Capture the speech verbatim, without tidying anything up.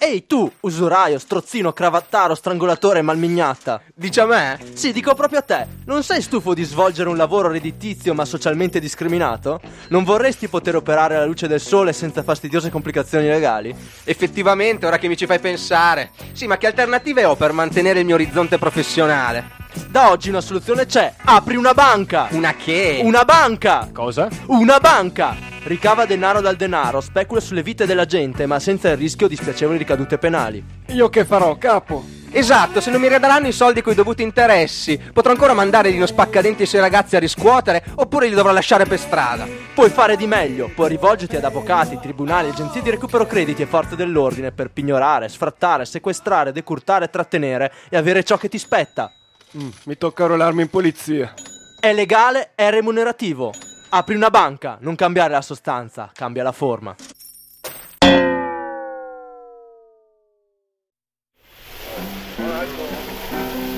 Ehi tu, usuraio, strozzino, cravattaro, strangolatore e malmignatta. Dici a me? Sì, dico proprio a te. Non sei stufo di svolgere un lavoro redditizio ma socialmente discriminato? Non vorresti poter operare alla luce del sole senza fastidiose complicazioni legali? Effettivamente, ora che mi ci fai pensare. Sì, ma che alternative ho per mantenere il mio orizzonte professionale? Da oggi una soluzione c'è. Apri una banca. Una che? Una banca. Cosa? Una banca. Ricava denaro dal denaro, specula sulle vite della gente, ma senza il rischio di spiacevoli ricadute penali. Io che farò, capo? Esatto, se non mi redaranno i soldi coi dovuti interessi, potrò ancora mandare Dino Spaccadenti e i suoi ragazzi a riscuotere, oppure li dovrò lasciare per strada. Puoi fare di meglio, puoi rivolgerti ad avvocati, tribunali, agenzie di recupero crediti e forze dell'ordine per pignorare, sfrattare, sequestrare, decurtare, trattenere e avere ciò che ti spetta. Mm, mi tocca arruolarmi in polizia. È legale, è remunerativo. Apri una banca, non cambiare la sostanza, cambia la forma.